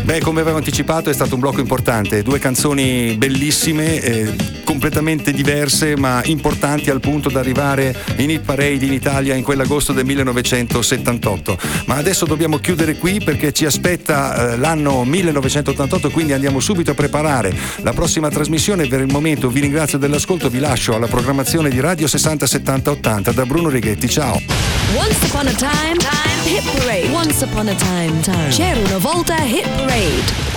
Beh, come avevo anticipato, è stato un blocco importante, 2 canzoni bellissime, completamente diverse ma importanti al punto da arrivare in hit parade in Italia in quell'agosto del 1978. Ma adesso dobbiamo chiudere qui perché ci aspetta l'anno 1988, quindi andiamo subito a preparare la prossima trasmissione. Per il momento vi ringrazio dell'ascolto, vi lascio alla programmazione di Radio 60 70 80 da Bruno Righetti. Ciao. Once upon a time, hit parade. Once upon a time. C'era una volta hit parade.